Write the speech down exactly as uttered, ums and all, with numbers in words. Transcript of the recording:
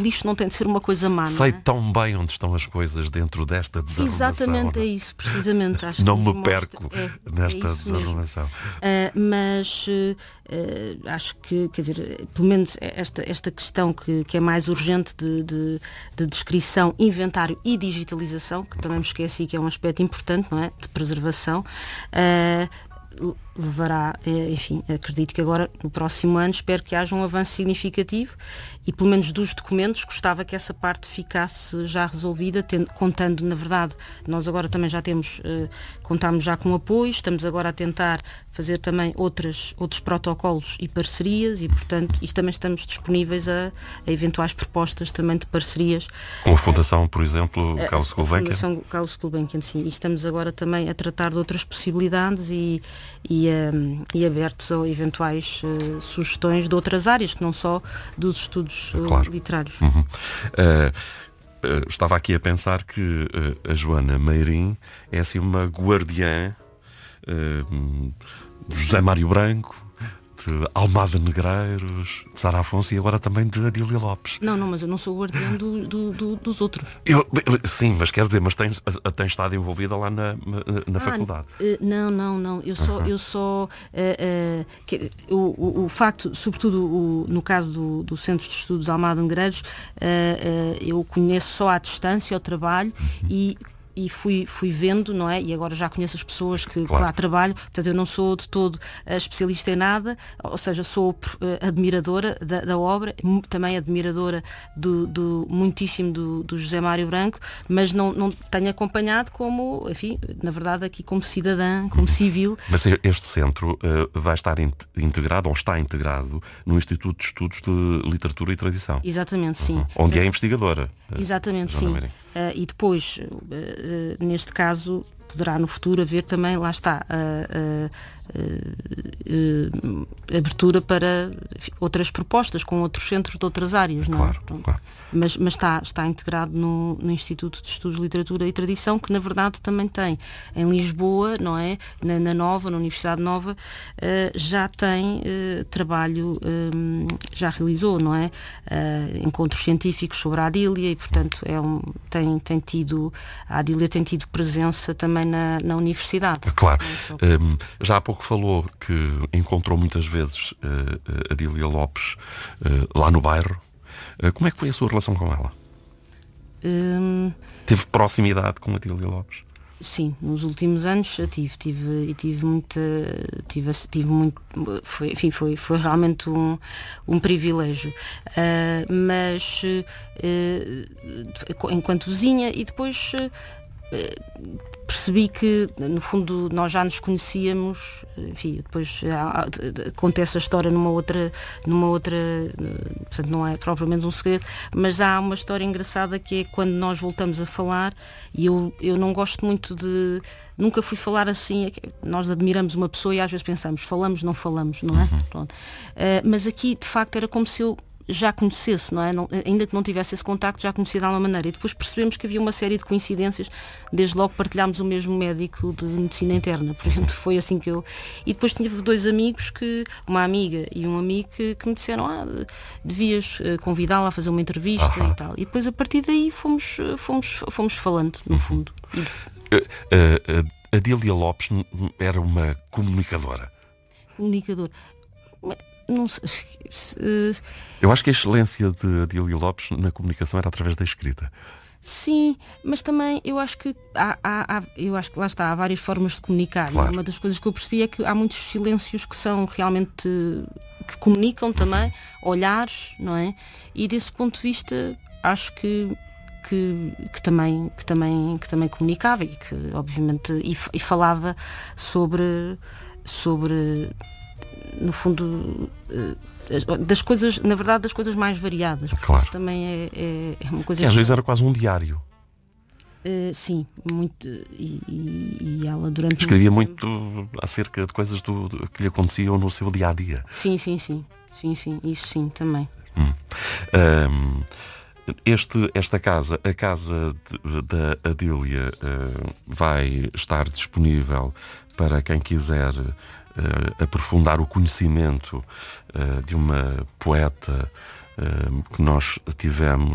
lixo não tem de ser uma coisa má, não Sei é? tão bem onde estão as coisas dentro desta desarrumação. Exatamente, é isso, precisamente. Acho não que me mostra, perco é, nesta é isso desarrumação. Uh, mas uh, acho que, quer dizer, pelo menos esta, esta questão que, que é mais urgente de, de, de descrição, inventário e digitalização, que também me esqueci que é um aspecto importante, não é? De preservação. Uh, levará, enfim, acredito que agora no próximo ano espero que haja um avanço significativo e pelo menos dos documentos gostava que essa parte ficasse já resolvida, tendo, contando, na verdade, nós agora também já temos, eh, contamos já com apoio, estamos agora a tentar fazer também outras, outros protocolos e parcerias e, portanto, isto também estamos disponíveis a, a eventuais propostas também de parcerias. Com a Fundação, por exemplo, Carlos Gulbenkian? A Fundação Carlos Gulbenkian, sim. E estamos agora também a tratar de outras possibilidades e, e, um, e abertos a eventuais uh, sugestões de outras áreas, que não só dos estudos uh, claro. literários. Uhum. Uh, uh, estava aqui a pensar que uh, a Joana Meirim é assim uma guardiã uh, de José Mário Branco, de Almada Negreiros, de Sara Afonso e agora também de Adília Lopes. Não, não, mas eu não sou o guardião do, do, do, dos outros. Eu, sim, mas quer dizer, mas tens, tens estado envolvida lá na, na ah, faculdade. Não, não, não. Eu só, uhum. eu só uh, uh, que, o, o, o facto, sobretudo o, no caso do, do Centro de Estudos Almada Negreiros, uh, uh, eu conheço só à distância o trabalho uhum. e E fui, fui vendo, não é? E agora já conheço as pessoas que, claro. que lá trabalham, portanto eu não sou de todo uh, especialista em nada, ou seja, sou uh, admiradora da, da obra, também admiradora do, do muitíssimo do, do José Mário Branco, mas não, não tenho acompanhado como, enfim, na verdade aqui como cidadã, como civil. Mas este centro uh, vai estar in- integrado, ou está integrado, no Instituto de Estudos de Literatura e Tradição. Exatamente, sim. Uhum. Onde é investigadora. Exatamente, sim. Uh, e depois, uh, uh, neste caso, poderá no futuro haver também, lá está, uh, uh, uh, uh, abertura para enfim, outras propostas com outros centros de outras áreas, não é? Claro, claro. Mas, mas está, está integrado no, no Instituto de Estudos de Literatura e Tradição, que na verdade também tem em Lisboa, não é? Na, na Nova, na Universidade Nova, uh, já tem uh, trabalho, um, já realizou, não é? Uh, encontros científicos sobre a Adília e, portanto, é um, tem, tem tido, a Adília tem tido presença também na, na universidade. Claro. Um, já há pouco falou que encontrou muitas vezes uh, Adília Lopes uh, lá no bairro. Uh, como é que foi a sua relação com ela? Um... Teve proximidade com Adília Lopes? Sim, nos últimos anos eu tive, tive e tive muita, tive, tive muito, foi, enfim, foi, foi realmente um, um privilégio, uh, mas uh, enquanto vizinha e depois uh, percebi que no fundo nós já nos conhecíamos, enfim, depois contei essa história numa outra, numa outra, portanto não é propriamente um segredo, mas há uma história engraçada que é quando nós voltamos a falar e eu, eu não gosto muito de, nunca fui falar assim, nós admiramos uma pessoa e às vezes pensamos, falamos, não falamos, não é? Uhum. Pronto. Uh, mas aqui de facto era como se eu já conhecesse, não é? Não, ainda que não tivesse esse contacto, já conhecia de alguma maneira. E depois percebemos que havia uma série de coincidências, desde logo partilhámos o mesmo médico de medicina interna, por exemplo, foi assim que eu... E depois tive dois amigos, que uma amiga e um amigo que, que me disseram, ah, devias convidá-la a fazer uma entrevista ah. e tal. E depois a partir daí fomos, fomos, fomos falando, no fundo. E... A, a, a Adília Lopes era uma comunicadora. Comunicadora... Não sei. Eu acho que a excelência de Adília Lopes na comunicação era através da escrita. Sim, mas também eu acho que há, há, há, eu acho que lá está, há várias formas de comunicar. Claro. Uma das coisas que eu percebi é que há muitos silêncios que são realmente que comunicam também, olhares, não é? E desse ponto de vista acho que Que, que, também, que, também, que também comunicava e que obviamente e, e falava sobre sobre no fundo das coisas, na verdade das coisas mais variadas, porque claro. Isso também é, é, é uma coisa que às vezes era quase um diário. Uh, sim, muito e, e, e ela durante escrevia muito, muito acerca de coisas do, do, que lhe aconteciam no seu dia a dia. Sim, sim, sim, sim, sim, isso sim também. Hum. Um, Este, esta casa, a casa da Adília, uh, vai estar disponível para quem quiser uh, aprofundar o conhecimento uh, de uma poeta uh, que nós tivemos